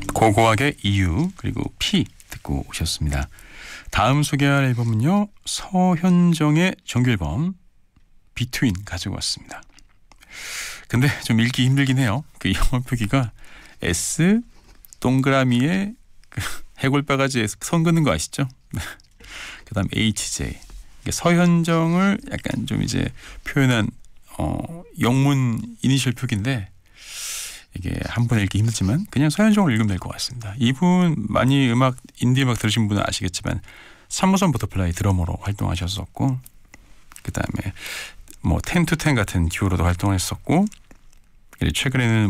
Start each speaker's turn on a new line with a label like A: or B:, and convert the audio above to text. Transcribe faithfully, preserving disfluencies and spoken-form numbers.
A: 고고학의 이유 그리고 피 듣고 오셨습니다. 다음 소개할 앨범은요. 서현정의 정규 앨범 비트윈 가지고 왔습니다. 근데 좀 읽기 힘들긴 해요. 그 영어 표기가 S 동그라미에 그 해골바가지에 선 긋는 거 아시죠? 그 다음 에이치제이 서현정을 약간 좀 이제 표현한 어, 영문 이니셜 표기인데 이게 한 번 읽기 힘들지만 그냥 서현정을 읽으면 될 것 같습니다. 이분 많이 음악 인디 음악 들으신 분은 아시겠지만 삼호선 버터플라이 드러머로 활동하셨었고 그 다음에 뭐 텐 투 텐 같은 듀오로도 활동했었고 최근에는